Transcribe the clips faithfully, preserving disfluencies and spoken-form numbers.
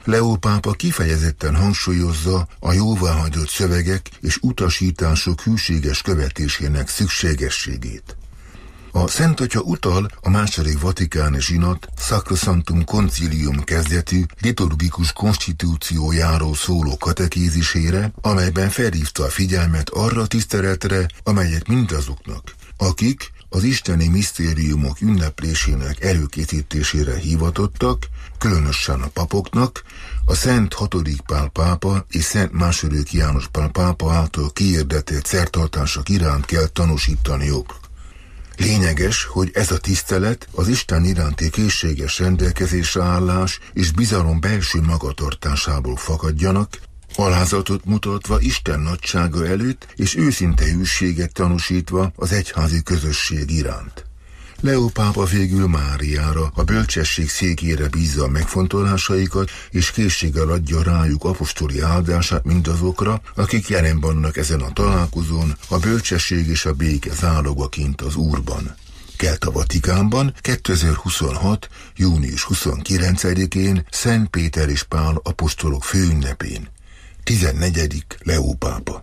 Leó pápa kifejezetten hangsúlyozza a jóváhagyott szövegek és utasítások hűséges követésének szükségességét. A Szent Atya utal a második vatikáni zsinat Sacrosanctum Concilium kezdetű liturgikus konstitúciójáról szóló katekézisére, amelyben felhívta a figyelmet arra a tiszteletre, amelyet mindazoknak, akik az isteni misztériumok ünneplésének előkészítésére hivatottak, különösen a papoknak, a Szent hatodik Pál pápa és Szent második János Pál pápa által kihirdetett szertartások iránt kell tanúsítaniuk. Lényeges, hogy ez a tisztelet az Isten iránti készséges rendelkezésre állás és bizalom belső magatartásából fakadjanak, alázatot mutatva Isten nagysága előtt és őszinte hűséget tanúsítva az egyházi közösség iránt. Leó pápa végül Máriára, a bölcsesség székére bízza a megfontolásaikat, és készséggel adja rájuk apostoli áldását mindazokra, akik jelen vannak ezen a találkozón, a bölcsesség és a béke zálogaként az Úrban. Kelt a Vatikánban kétezer-huszonhat. június huszonkilencedikén Szent Péter és Pál apostolok főünnepén. tizennegyedik Leó pápa.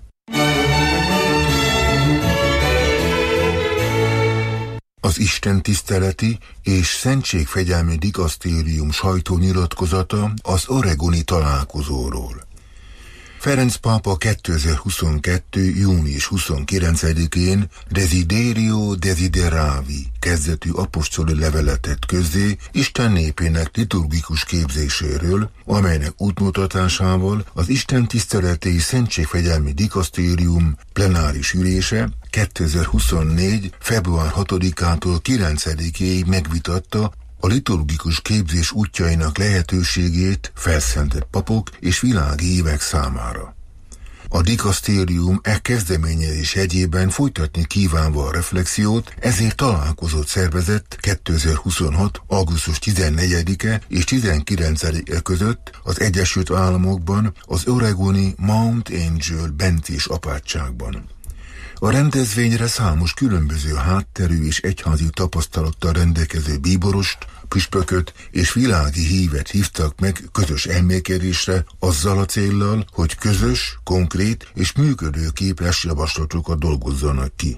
Az istentiszteleti és szentségfegyelmi dikasztérium sajtónyilatkozata az oregoni találkozóról. Ferenc pápa kétezer-huszonkettő. június huszonkilencedikén Desiderio Desideravi kezdetű apostoli levelet tett közzé Isten népének liturgikus képzéséről, amelynek útmutatásával az istentiszteleti és szentségfegyelmi dikasztérium plenáris ülése kétezer-huszonnégy. február hatodikától kilencedikéig megvitatta a liturgikus képzés útjainak lehetőségét felszentett papok és világi évek számára. A dikasztérium e kezdeményezés jegyében folytatni kívánva a reflexiót, ezért találkozót szervezett kétezer-huszonhat. augusztus tizennegyedike és tizenkilencedike között az Egyesült Államokban, az oregoni Mount Angel bencés apátságban. A rendezvényre számos különböző hátterű és egyházi tapasztalattal rendelkező bíborost, püspököt és világi hívet hívtak meg közös elmélkedésre azzal a céllal, hogy közös, konkrét és működőképes javaslatokat dolgozzanak ki.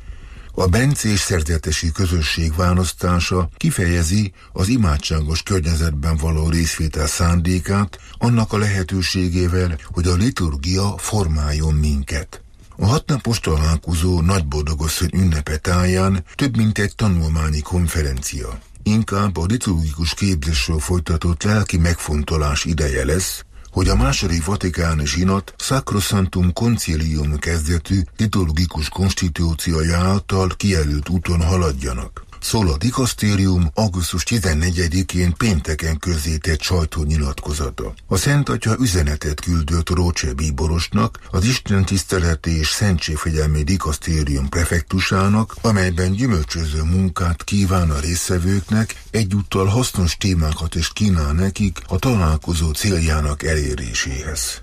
A bencés szerzetesi közösség választása kifejezi az imádságos környezetben való részvétel szándékát, annak a lehetőségével, hogy a liturgia formáljon minket. A hatnapos találkozó Nagyboldogasszony ünnepe táján több mint egy tanulmányi konferencia. Inkább a liturgikus képzésről folytatott lelki megfontolás ideje lesz, hogy a második vatikáni zsinat Sacrosanctum Concilium kezdetű liturgikus konstitúciója által kijelölt úton haladjanak. Szól a dikasztérium augusztus tizennegyedikén pénteken közzétett sajtónyilatkozata. A Szent Atya üzenetet küldött Roche bíborosnak, az istentiszteleti és szentségfegyelmi dikasztérium prefektusának, amelyben gyümölcsöző munkát kíván a résztvevőknek, egyúttal hasznos témákat is kínál nekik a találkozó céljának eléréséhez.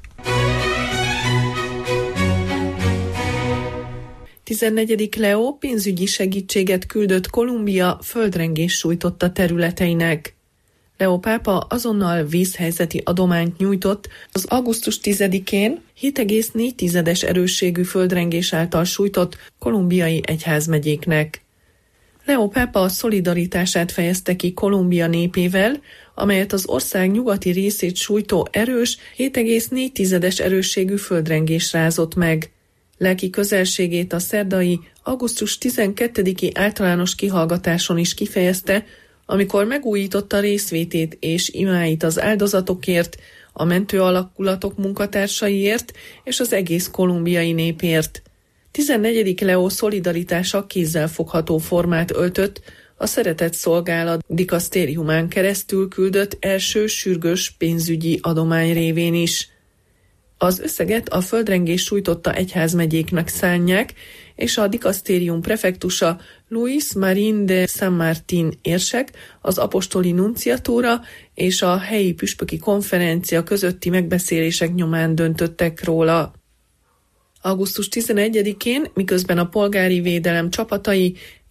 tizennegyedik Leó pénzügyi segítséget küldött Kolumbia földrengés sújtotta területeinek. Leó pápa azonnal vészhelyzeti adományt nyújtott az augusztus tizedikén hét egész négy erősségű földrengés által sújtott kolumbiai egyházmegyéknek. Leó pápa szolidaritását fejezte ki Kolumbia népével, amelyet az ország nyugati részét sújtó erős hét egész négy erősségű földrengés rázott meg. Lelki közelségét a szerdai augusztus tizenkettediki általános kihallgatáson is kifejezte, amikor megújította részvétét és imáit az áldozatokért, a mentő alakulatok munkatársaiért és az egész kolumbiai népért. tizennegyedik Leó szolidaritása kézzelfogható formát öltött, a Szeretett Szolgálat dikasztériumán keresztül küldött első sürgős pénzügyi adomány révén is. Az összeget a földrengés sújtotta egyházmegyéknek szánják, és a dikasztérium prefektusa Luis Marín de San Martín érsek, az apostoli nunciatúra és a helyi püspöki konferencia közötti megbeszélések nyomán döntöttek róla. augusztus tizenegyedikén, miközben a polgári védelem csapatai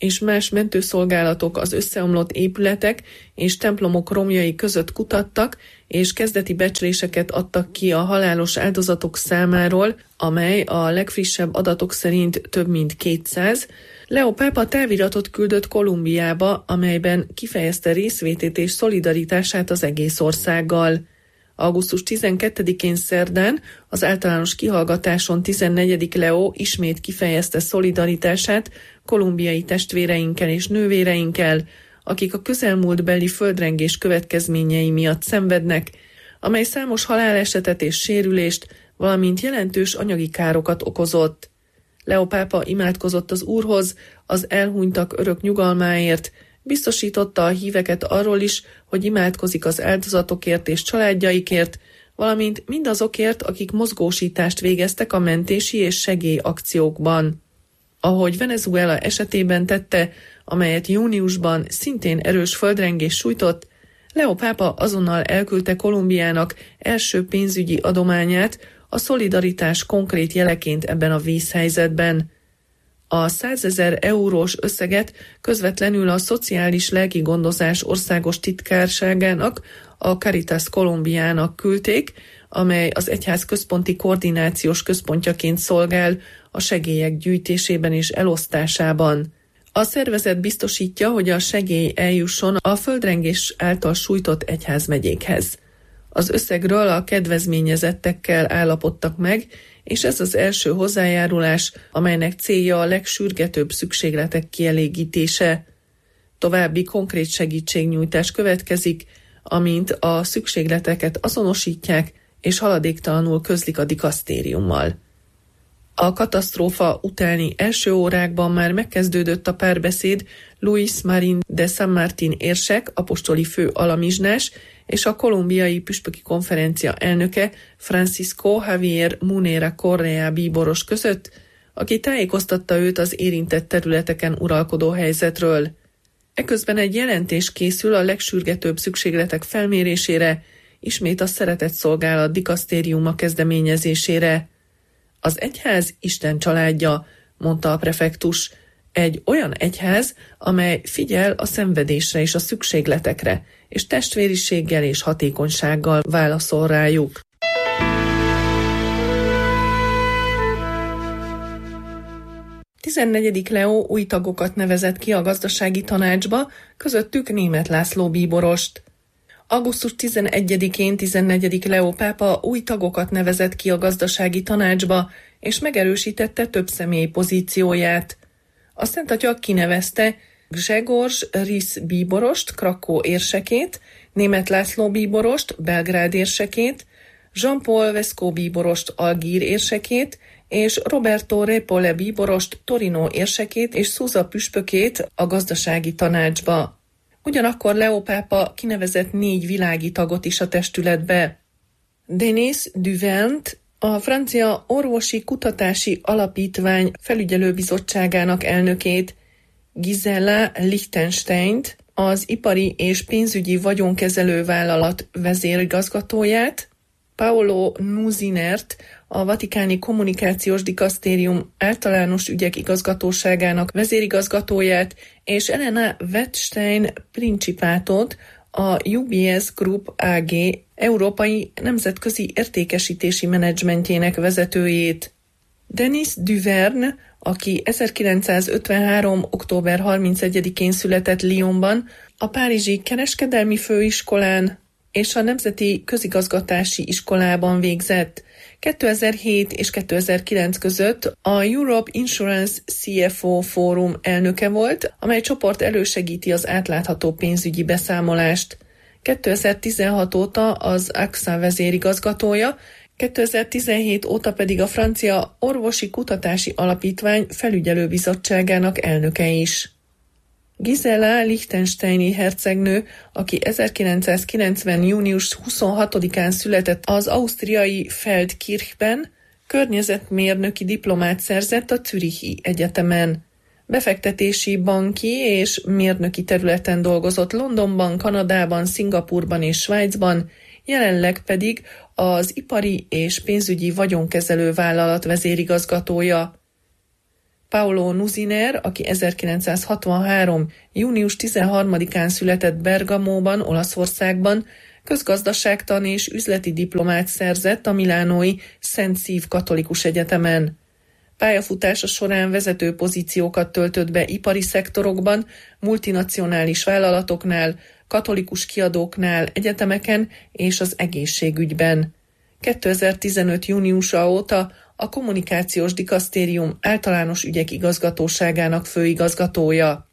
és más mentőszolgálatok az összeomlott épületek és templomok romjai között kutattak, és kezdeti becsléseket adtak ki a halálos áldozatok számáról, amely a legfrissebb adatok szerint több mint kétszáz. Leo pápa táviratot küldött Kolumbiába, amelyben kifejezte részvétét és szolidaritását az egész országgal. augusztus tizenkettedikén szerdán az általános kihallgatáson tizennegyedik Leo ismét kifejezte szolidaritását kolumbiai testvéreinkkel és nővéreinkkel, akik a közelmúltbeli földrengés következményei miatt szenvednek, amely számos halálesetet és sérülést, valamint jelentős anyagi károkat okozott. Leo pápa imádkozott az Úrhoz az elhunytak örök nyugalmáért, biztosította a híveket arról is, hogy imádkozik az áldozatokért és családjaikért, valamint mindazokért, akik mozgósítást végeztek a mentési és segélyakciókban. Ahogy Venezuela esetében tette, amelyet júniusban szintén erős földrengés sújtott, Leo pápa azonnal elküldte Kolumbiának első pénzügyi adományát a szolidaritás konkrét jeleként ebben a vészhelyzetben. A százezer eurós összeget közvetlenül a Szociális Lelki Gondozás Országos Titkárságának, a Caritas Colombiának küldték, amely az egyház központi koordinációs központjaként szolgál a segélyek gyűjtésében és elosztásában. A szervezet biztosítja, hogy a segély eljusson a földrengés által sújtott egyházmegyékhez. Az összegről a kedvezményezettekkel állapodtak meg, és ez az első hozzájárulás, amelynek célja a legsürgetőbb szükségletek kielégítése. További konkrét segítségnyújtás következik, amint a szükségleteket azonosítják és haladéktalanul közlik a dikasztériummal. A katasztrófa utáni első órákban már megkezdődött a párbeszéd Luis Marín de San Martín érsek, apostoli fő alamizsnás, és a kolumbiai püspöki konferencia elnöke Francisco Javier Munera Correa bíboros között, aki tájékoztatta őt az érintett területeken uralkodó helyzetről. Eközben egy jelentés készül a legsürgetőbb szükségletek felmérésére, ismét a Szeretett Szolgálat dikasztériuma kezdeményezésére. Az egyház Isten családja, mondta a prefektus, egy olyan egyház, amely figyel a szenvedésre és a szükségletekre, és testvériséggel és hatékonysággal válaszol rájuk. tizennegyedik Leo új tagokat nevezett ki a gazdasági tanácsba, közöttük Németh László bíborost. augusztus tizenegyedikén tizennegyedik Leo pápa új tagokat nevezett ki a gazdasági tanácsba, és megerősítette több személy pozícióját. A Szent Atya kinevezte Grzegorz Risz bíborost, Krakó érsekét, Németh László bíborost, Belgrád érsekét, Jean-Paul Vesco bíborost, Algír érsekét, és Roberto Repole bíborost, Torino érsekét és Susa püspökét a gazdasági tanácsba. Ugyanakkor Leo pápa kinevezett négy világi tagot is a testületbe. Denis Duvern't, a francia orvosi kutatási alapítvány felügyelőbizottságának elnökét, Gisela Lichtensteint, az ipari és pénzügyi vagyonkezelő vállalat vezérigazgatóját, Paolo Nuzinert, a Vatikáni Kommunikációs Dikasztérium általános ügyek igazgatóságának vezérigazgatóját, és Elena Wettstein Principátot, a U B S Group á gé európai nemzetközi értékesítési menedzsmentjének vezetőjét. Denis Duvern't, aki ezerkilencszázötvenhárom. október harmincegyedikén született Lyonban, a Párizsi Kereskedelmi Főiskolán és a Nemzeti Közigazgatási Iskolában végzett. kétezer-hét és kétezer-kilenc között a Europe Insurance cé ef o Fórum elnöke volt, amely csoport elősegíti az átlátható pénzügyi beszámolást. kétezer-tizenhat óta az á xé á vezérigazgatója, kétezer-tizenhét óta pedig a Francia Orvosi Kutatási Alapítvány felügyelőbizottságának elnöke is. Gisela Lichtensteini hercegnő, aki ezerkilencszázkilencven. június huszonhatodikán született az ausztriai Feldkirchben, környezetmérnöki diplomát szerzett a Zürichi Egyetemen. Befektetési, banki és mérnöki területen dolgozott Londonban, Kanadában, Szingapurban és Svájcban, jelenleg pedig az ipari és pénzügyi vagyonkezelő vállalat vezérigazgatója. Paolo Nusiner, aki ezerkilencszázhatvanhárom. június tizenharmadikán született Bergamóban, Olaszországban, közgazdaságtan és üzleti diplomát szerzett a milánói Szent Szív Katolikus Egyetemen. Pályafutása során vezető pozíciókat töltött be ipari szektorokban, multinacionális vállalatoknál, katolikus kiadóknál, egyetemeken és az egészségügyben. kétezer-tizenöt. júniusa óta a Kommunikációs Dikasztérium általános ügyek igazgatóságának főigazgatója.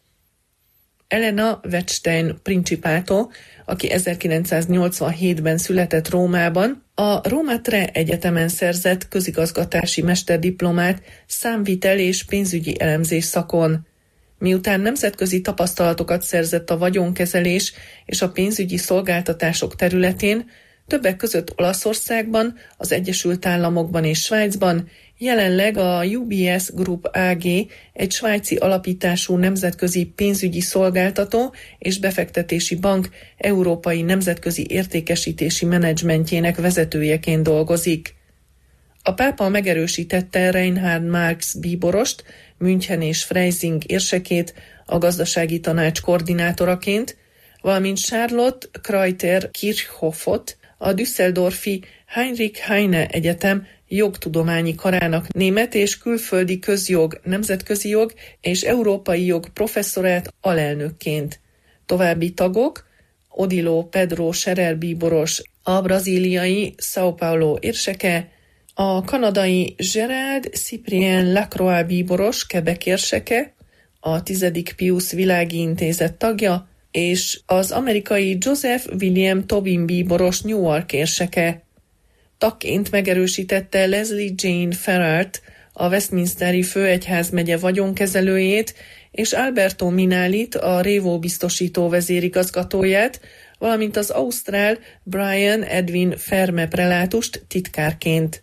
Elena Wettstein Principato, aki ezerkilencszáznyolcvanhétben született Rómában, a Roma Tre Egyetemen szerzett közigazgatási mesterdiplomát számvitel és pénzügyi elemzés szakon. Miután nemzetközi tapasztalatokat szerzett a vagyonkezelés és a pénzügyi szolgáltatások területén, többek között Olaszországban, az Egyesült Államokban és Svájcban, jelenleg a U B S Group á gé, egy svájci alapítású nemzetközi pénzügyi szolgáltató és befektetési bank európai nemzetközi értékesítési menedzsmentjének vezetőjeként dolgozik. A pápa megerősítette Reinhard Marx bíborost, München és Freising érsekét a gazdasági tanács koordinátoraként, valamint Charlotte Kreuter-Kirchhoffot, a düsseldorfi Heinrich Heine Egyetem jogtudományi karának német és külföldi közjog, nemzetközi jog és európai jog professzorát alelnökként. További tagok: Odilo Pedro Scherer bíboros, a brazíliai São Paulo érseke, a kanadai Gerald Cyprien Lacroix bíboros, Quebec érseke, a tizedik Pius Világi Intézet tagja, és az amerikai Joseph William Tobin bíboros Newark érseke. Tagként megerősítette Leslie Jane Ferrart, a Westminsteri főegyházmegye vagyonkezelőjét, és Alberto Minalit, a Révó biztosító vezérigazgatóját, valamint az ausztrál Brian Edwin Ferme prelátust titkárként.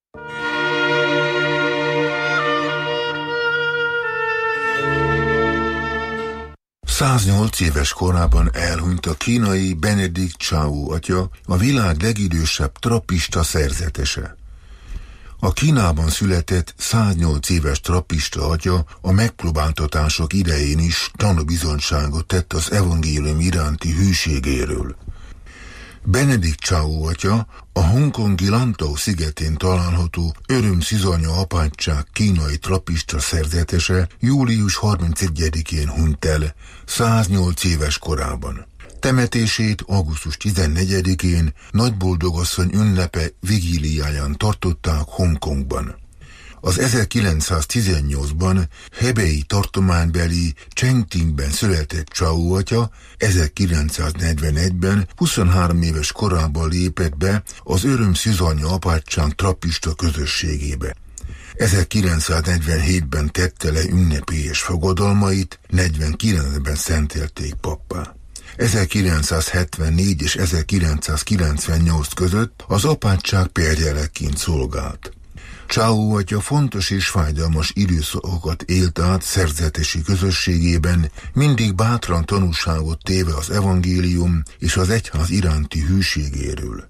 száznyolc éves korában elhunyt a kínai Benedict Chao atya, a világ legidősebb trappista szerzetese. A Kínában született száznyolc éves trappista atya a megpróbáltatások idején is tanúbizonyságot tett az evangélium iránti hűségéről. Benedict Chao atya a hongkongi Lantau szigetén található Öröm-Szizanya apátság kínai trappista szerzetese július harmincegyedikén hunyt el, száznyolc éves korában. Temetését augusztus tizennegyedikén Nagyboldogasszony ünnepe vigíliáján tartották Hongkongban. Az ezerkilencszáztizennyolcban Hebei tartománybeli Chengtingben született Chao atya ezerkilencszáznegyvenegyben huszonhárom éves korában lépett be az Öröm-Szizanya apátság trappista közösségébe. ezerkilencszáznegyvenhétben tette le ünnepélyes fogadalmait, negyvenkilencben szentelték pappá. ezerkilencszázhetvennégy és ezerkilencszázkilencvennyolc között az apátság pérjeleként szolgált. Chao atya fontos és fájdalmas időszakokat élt át szerzetesi közösségében, mindig bátran tanúságot téve az evangélium és az egyház iránti hűségéről.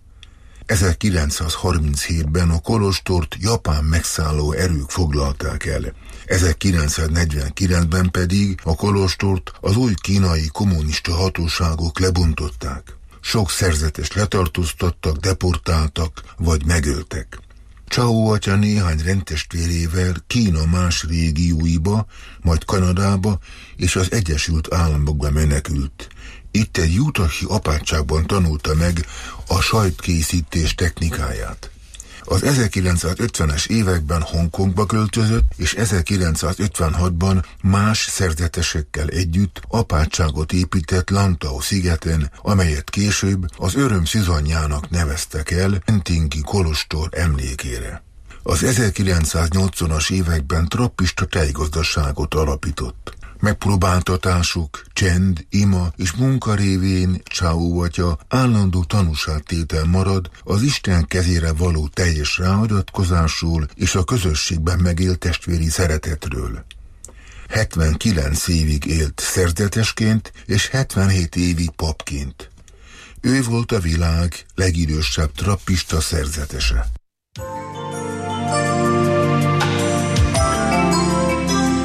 ezerkilencszázharminchétben a kolostort japán megszálló erők foglalták el. ezerkilencszáznegyvenkilencben pedig a kolostort az új kínai kommunista hatóságok lebontották. Sok szerzetes letartóztattak, deportáltak vagy megöltek. Chao atya néhány rendtestvérével Kína más régióiba, majd Kanadába és az Egyesült Államokba menekült. Itt egy utahi apátságban tanulta meg a sajtkészítés technikáját. Az ezerkilencszázötvenes években Hongkongba költözött, és ezerkilencszázötvenhatban más szerzetesekkel együtt apátságot épített Lantau szigeten, amelyet később az Öröm-Szizanyának neveztek el Chengtingi kolostor emlékére. Az ezerkilencszáznyolcvanas években trappista tejgazdaságot alapított. Megpróbáltatásuk, csend, ima és munka révén Chao atya állandó tanúságtétel marad az Isten kezére való teljes ráhagyatkozásról és a közösségben megélt testvéri szeretetről. hetvenkilenc évig élt szerzetesként és hetvenhét évig papként. Ő volt a világ legidősebb trappista szerzetese.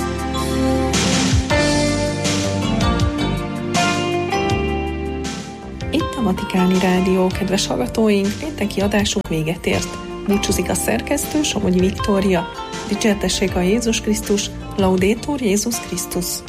Vatikáni Rádió, kedves hallgatóink, pénteki adásunk véget ért. Búcsúzik a szerkesztő, Somogyi Viktória. Dicsértessék a Jézus Krisztus, Laudetur Jézus Krisztus.